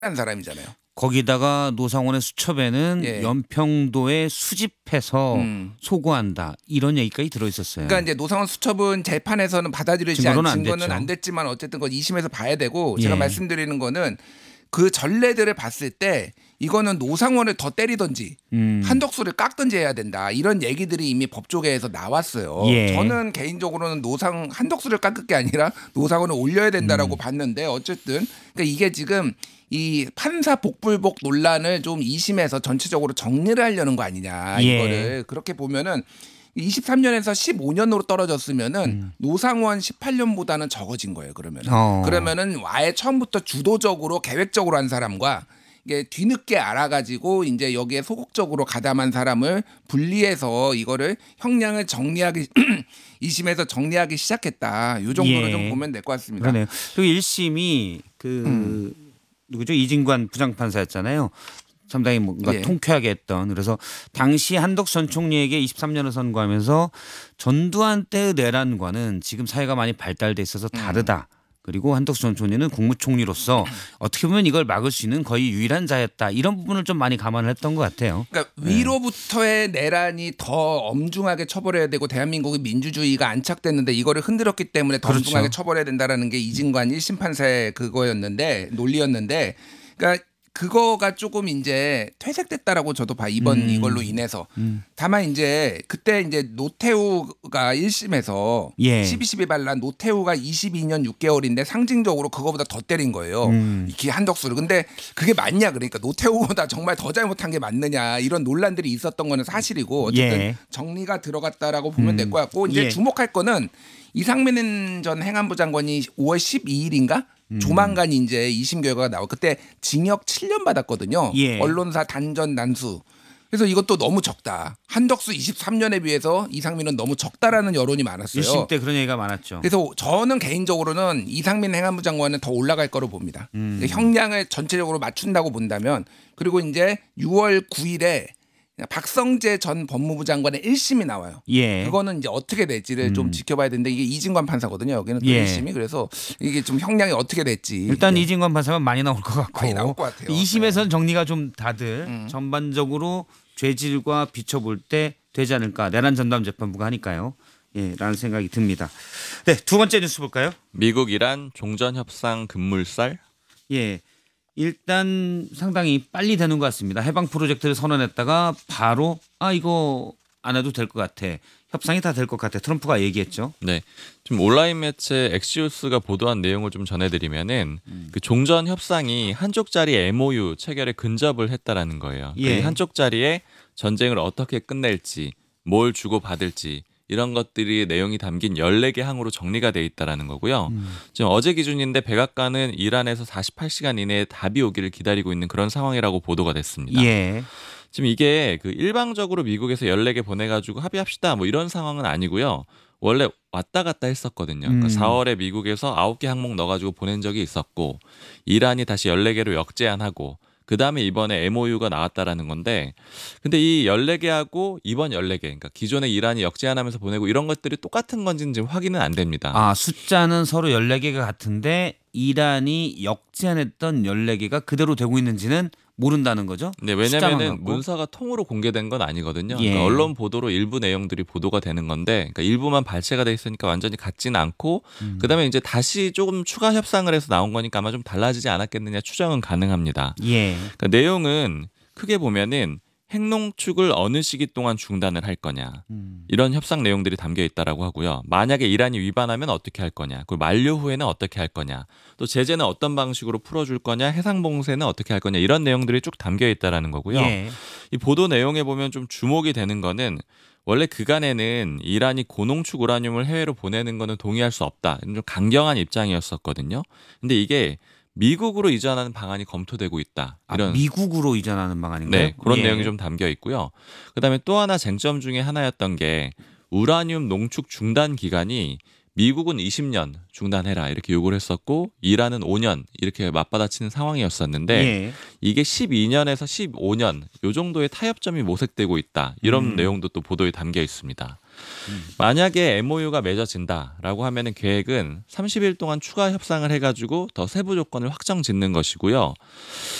한 사람이잖아요. 거기다가 노상원의 수첩에는 예. 연평도에 수집해서 소구한다 이런 얘기까지 들어있었어요. 그러니까 이제 노상원 수첩은 재판에서는 받아들이지 증거는 안 증거는 됐죠. 안 됐지만 어쨌든 그건 2심에서 봐야 되고 제가 예. 말씀드리는 거는 그 전례들을 봤을 때 이거는 노상원을 더 때리든지 한덕수를 깎든지 해야 된다 이런 얘기들이 이미 법조계에서 나왔어요. 예. 저는 개인적으로는 한덕수를 깎을 게 아니라 노상원을 올려야 된다라고 봤는데 어쨌든 그러니까 이게 지금 이 판사 복불복 논란을 좀 2심에서 전체적으로 정리를 하려는 거 아니냐 예. 이거를 그렇게 보면은 23년에서 15년으로 떨어졌으면은 노상원 18년보다는 적어진 거예요. 그러면은 아예 처음부터 주도적으로 계획적으로 한 사람과 이게 뒤늦게 알아가지고 이제 여기에 소극적으로 가담한 사람을 분리해서 이거를 형량을 정리하기 2심에서 정리하기 시작했다. 이 정도로 예. 좀 보면 될 것 같습니다. 그러네요. 그리고 1심이 누구죠? 이진관 부장판사였잖아요. 상당히 뭔가 예. 통쾌하게 했던. 그래서 당시 한덕수 전 총리에게 23년을 선고하면서 전두환 때의 내란과는 지금 사회가 많이 발달돼 있어서 다르다. 그리고 한덕수 전 총리는 국무총리로서 어떻게 보면 이걸 막을 수 있는 거의 유일한 자였다. 이런 부분을 좀 많이 감안을 했던 것 같아요. 그러니까 위로부터의 내란이 더 엄중하게 처벌해야 되고 대한민국의 민주주의가 안착됐는데 이거를 흔들었기 때문에 더 그렇죠. 엄중하게 처벌해야 된다라는 게 이진관 1심 판사의 그거였는데 논리였는데 그러니까 그거가 조금 이제 퇴색됐다라고 저도 봐 이번 이걸로 인해서 다만 이제 그때 이제 노태우가 1심에서 예. 12.12 반란 노태우가 22년 6개월인데 상징적으로 그거보다 더 때린 거예요. 이 한덕수를. 근데 그게 맞냐 그러니까 노태우보다 정말 더 잘못한 게 맞느냐 이런 논란들이 있었던 거는 사실이고 어쨌든 예. 정리가 들어갔다라고 보면 될 것 같고 이제 예. 주목할 거는 이상민 전 행안부 장관이 5월 12일인가 조만간 이제 2심 결과가 나와. 그때 징역 7년 받았거든요. 예. 언론사 단전 난수. 그래서 이것도 너무 적다. 한덕수 23년에 비해서 이상민은 너무 적다라는 여론이 많았어요. 1심 때 그런 얘기가 많았죠. 그래서 저는 개인적으로는 이상민 행안부 장관은 더 올라갈 거로 봅니다. 형량을 전체적으로 맞춘다고 본다면 그리고 이제 6월 9일에 박성재 전 법무부 장관의 1심이 나와요. 예. 그거는 이제 어떻게 될지를 좀 지켜봐야 되는데 이게 이진관 판사거든요. 여기는 또 예. 1심이 그래서 이게 좀 형량이 어떻게 될지 일단 이진관 판사만 많이 나올 것 같고 많이 나올 것 같아요. 2심에서는 정리가 좀 다들 전반적으로 죄질과 비춰볼 때 되지 않을까. 내란 전담 재판부가 하니까요. 예, 라는 생각이 듭니다. 네, 두 번째 뉴스 볼까요? 미국 이란 종전 협상 급물살. 예. 일단 상당히 빨리 되는 것 같습니다. 해방 프로젝트를 선언했다가 바로 이거 안 해도 될 것 같아. 협상이 다 될 것 같아. 트럼프가 얘기했죠. 네, 좀 온라인 매체 엑시우스가 보도한 내용을 좀 전해드리면은 그 종전 협상이 한쪽짜리 MOU 체결에 근접을 했다라는 거예요. 예. 그 한쪽짜리에 전쟁을 어떻게 끝낼지, 뭘 주고 받을지 이런 것들이 내용이 담긴 14개 항으로 정리가 돼 있다라는 거고요. 지금 어제 기준인데 백악관은 이란에서 48시간 이내에 답이 오기를 기다리고 있는 그런 상황이라고 보도가 됐습니다. 예. 지금 이게 그 일방적으로 미국에서 14개 보내가지고 합의합시다 뭐 이런 상황은 아니고요. 원래 왔다 갔다 했었거든요. 그러니까 4월에 미국에서 9개 항목 넣어가지고 보낸 적이 있었고 이란이 다시 14개로 역제안하고 그 다음에 이번에 MOU가 나왔다라는 건데 근데 이 14개하고 이번 14개 그러니까 기존에 이란이 역제안하면서 보내고 이런 것들이 똑같은 건지는 지금 확인은 안 됩니다. 숫자는 서로 14개가 같은데 이란이 역제안했던 14개가 그대로 되고 있는지는 모른다는 거죠? 네, 숫자만 왜냐면은 갖고. 문서가 통으로 공개된 건 아니거든요. 예. 그러니까 언론 보도로 일부 내용들이 보도가 되는 건데, 그러니까 일부만 발췌가 돼 있으니까 완전히 같지는 않고, 그다음에 이제 다시 조금 추가 협상을 해서 나온 거니까 아마 좀 달라지지 않았겠느냐 추정은 가능합니다. 예. 그러니까 내용은 크게 보면은 핵농축을 어느 시기 동안 중단을 할 거냐 이런 협상 내용들이 담겨 있다라고 하고요. 만약에 이란이 위반하면 어떻게 할 거냐, 그리고 만료 후에는 어떻게 할 거냐, 또 제재는 어떤 방식으로 풀어줄 거냐, 해상봉쇄는 어떻게 할 거냐 이런 내용들이 쭉 담겨 있다라는 거고요. 예. 이 보도 내용에 보면 좀 주목이 되는 거는 원래 그간에는 이란이 고농축 우라늄을 해외로 보내는 거는 동의할 수 없다 이런 좀 강경한 입장이었었거든요. 근데 이게 미국으로 이전하는 방안이 검토되고 있다. 이런 미국으로 이전하는 방안인가요? 네, 그런 예. 내용이 좀 담겨 있고요. 그다음에 또 하나 쟁점 중에 하나였던 게 우라늄 농축 중단 기간이 미국은 20년 중단해라 이렇게 요구를 했었고 이란은 5년 이렇게 맞받아치는 상황이었었는데 예. 이게 12년에서 15년 요 정도의 타협점이 모색되고 있다. 이런 내용도 또 보도에 담겨 있습니다. 만약에 MOU가 맺어진다라고 하면은 계획은 30일 동안 추가 협상을 해가지고 더 세부 조건을 확정 짓는 것이고요.